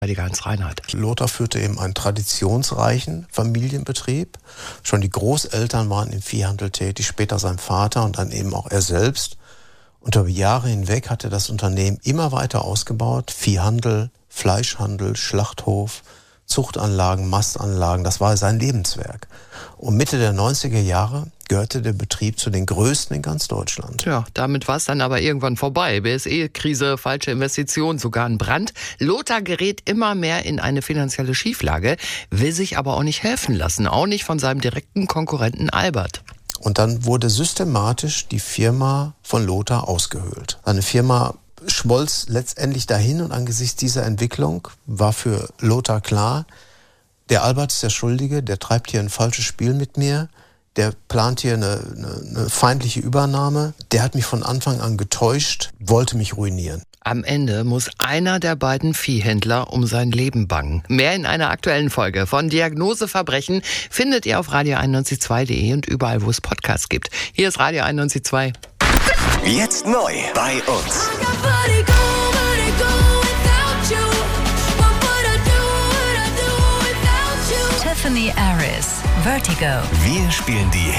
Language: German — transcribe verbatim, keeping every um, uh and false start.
Hans Reinhardt. Lothar führte eben einen traditionsreichen Familienbetrieb. Schon die Großeltern waren im Viehhandel tätig, später sein Vater und dann eben auch er selbst. Und über Jahre hinweg hat er das Unternehmen immer weiter ausgebaut. Viehhandel, Fleischhandel, Schlachthof, Zuchtanlagen, Mastanlagen, das war sein Lebenswerk. Und Mitte der neunziger Jahre gehörte der Betrieb zu den größten in ganz Deutschland. Ja, damit war es dann aber irgendwann vorbei. B S E-Krise, falsche Investitionen, sogar ein Brand. Lothar gerät immer mehr in eine finanzielle Schieflage, will sich aber auch nicht helfen lassen, auch nicht von seinem direkten Konkurrenten Albert. Und dann wurde systematisch die Firma von Lothar ausgehöhlt. Seine Firma schmolz letztendlich dahin und angesichts dieser Entwicklung war für Lothar klar, der Albert ist der Schuldige, der treibt hier ein falsches Spiel mit mir, der plant hier eine, eine, eine feindliche Übernahme, der hat mich von Anfang an getäuscht, wollte mich ruinieren. Am Ende muss einer der beiden Viehhändler um sein Leben bangen. Mehr in einer aktuellen Folge von Diagnose Verbrechen findet ihr auf radio einundneunzig Komma zwei punkt de und überall, wo es Podcasts gibt. Hier ist Radio einundneunzig Komma zwei. Jetzt neu bei uns. Tiffany Aris, Vertigo. Wir spielen die